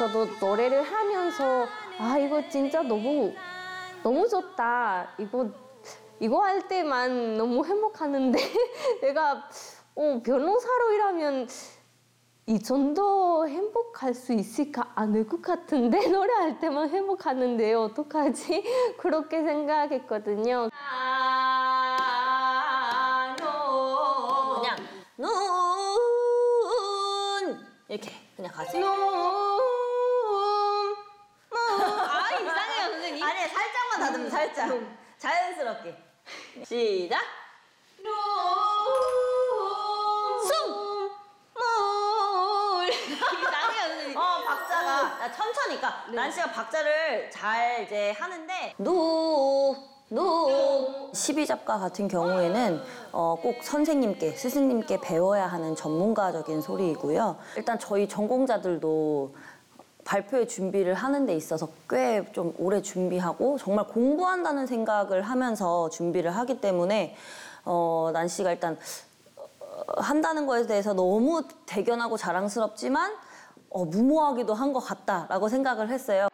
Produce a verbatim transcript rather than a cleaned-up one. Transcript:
저도 노래를 하면서 아 이거 진짜 너무 너무 좋다. 이거 이거 할 때만 너무 행복하는데 내가 어, 변호사로 일하면 이 정도 행복할 수 있을까? 않을 것 같은데 노래할 때만 행복하는데 어떡하지? 그렇게 생각했거든요. 그냥 눈 이렇게 그냥 가세요. 눈, 아 이상해요 선생님. 아니 살짝만 다듬면 살짝 자연스럽게 시작. 숨, 물. 이상해요 선생님. 어 박자가 나 천천히 그러니까 네. 난씨가 박자를 잘 이제 하는데 누 누 십이 잡가 같은 경우에는 어, 꼭 선생님께 스승님께 배워야 하는 전문가적인 소리이고요. 일단 저희 전공자들도 발표회 준비를 하는 데 있어서 꽤 좀 오래 준비하고 정말 공부한다는 생각을 하면서 준비를 하기 때문에 어, 난씨가 일단 어, 한다는 거에 대해서 너무 대견하고 자랑스럽지만 어, 무모하기도 한 것 같다라고 생각을 했어요.